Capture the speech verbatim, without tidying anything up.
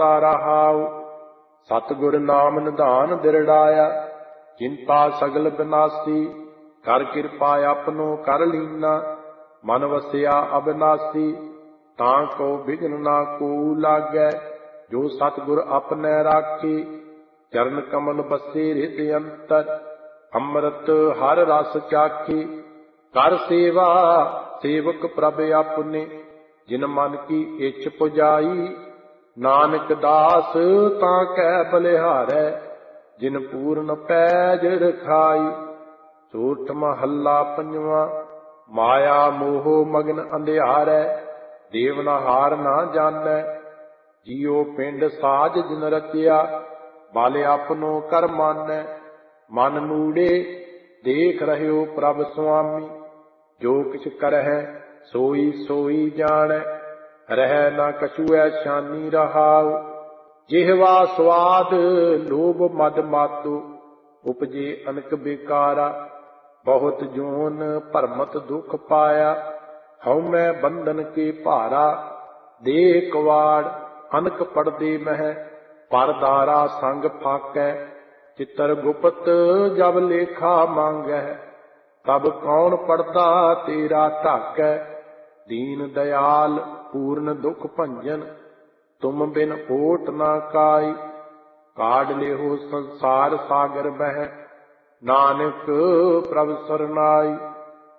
ਰਹਾਉ। ਸਤਿਗੁਰ ਨਾਮ ਨਿਧਾਨ ਦਿਰੜਾਇਆ, ਚਿੰਤਾ ਸਗਲ ਬਿਨਾਸੀ। ਕਰ ਕਿਰਪਾ ਆਪਣੋ ਕਰ ਲੀਨਾ, ਮਨ ਵਸਿਆ ਅਬਿਨਾਸੀ। ਤਾਂ ਕੋ ਬਿਘਨ ਨਾ ਕੋਊ ਲਾਗੈ, ਜੋ ਸਤਿਗੁਰ ਆਪਣੈ ਰਾਖੀ। ਚਰਨ ਕਮਲ ਬਸੇ ਹਿਰਦਿ ਅੰਤਰ, ਅੰਮ੍ਰਿਤ ਹਰ ਰਸ ਚਾਖੀ। ਕਰ ਸੇਵਾ ਸੇਵਕ ਪ੍ਰਭ ਆਪੁਨੇ, ਜਿਨ ਮਨ ਕੀ ਇੱਛ ਪੁਜਾਈ। ਨਾਨਕ ਦਾਸ ਤਾਂ ਕੈ ਬਲਿਹਾਰੈ, ਜਿਨ ਪੂਰਨ ਪੈਜ ਰਖਾਈ। ਸੂਰਠ ਮਹੱਲਾ ਪੰਜਵਾਂ। ਮਾਇਆ ਮੋਹ ਮਗਨ ਅੰਧਿਆਰੈ, ਦੇਵਨਹਾਰ ਨਾ ਜਾਣੈ। ਜੀਉ ਪਿੰਡ ਸਾਜ ਜਿਨ ਰਚਿਆ, ਬਲ ਆਪਣੋ ਕਰ ਮਾਨੈ। ਮਨ ਮੂੜੇ ਦੇਖ ਰਹਿਓ ਪ੍ਰਭ ਸੁਆਮੀ, ਜੋ ਕਿਛ ਕਰਹਿ ਸੋਈ ਸੋਈ ਜਾਣੈ। ਰਹਿ ਨਾ ਕਛੁਐ ਛਾਨੀ ਰਹਾਉ, ਜਿਹਵਾ ਸਵਾਦ ਲੋਭ ਮਦ ਮਾਤੁ। ਉਪਜੇ ਅਨਕ ਬੇਕਾਰਾ, ਬਹੁਤ ਜੋਨ ਭਰਮਤ ਦੁਖ ਪਾਇਆ। ਹਉਮੈ ਬੰਧਨ ਕੇ ਭਾਰਾ, ਦੇਹ ਕਵਾੜ ਅਨਕ ਪੜਦੇ ਮਹਿ। ਪਰਦਾਰਾ ਸੰਗ ਫਾਕੈ, ਚਿਤਰ ਗੁਪਤ ਜਬ ਲੇਖਾ ਮੰਗੈ। ਤਬ ਕੌਣ ਪੜਦਾ ਤੇਰਾ ਢਾਕੈ, ਦੀਨ ਦਇਆਲ ਪੂਰਨ ਦੁਖ ਭੰਜਨ। ਤੁਮ ਬਿਨ ਓਟ ਨਾ ਕਾਈ, ਕਾਢ ਲਿਹੋ ਸੰਸਾਰ ਸਾਗਰ ਬਹਿ। ਨਾਨਕ ਪ੍ਰਭ ਸਰਨਾਈ।